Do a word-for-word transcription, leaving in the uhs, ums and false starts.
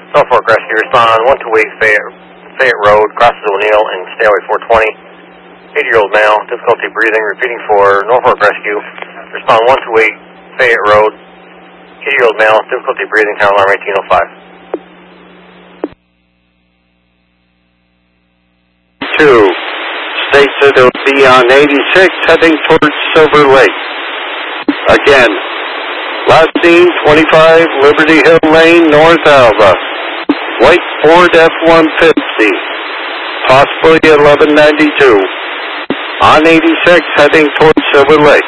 Norfolk Rescue, respond one two eight Fayette, Fayette Road, crosses O'Neill and Stairway four twenty. eighty-year-old male, difficulty breathing, repeating for Norfolk Rescue. Respond one two eight Fayette Road, eighty-year-old male, difficulty breathing, town alarm eighteen oh five. Two, states that it will be on eighty-six heading towards Silver Lake. Again, last scene twenty-five Liberty Hill Lane, North Alva. White Ford F one fifty, possibly eleven ninety-two. On eighty-six heading towards Silver Lake.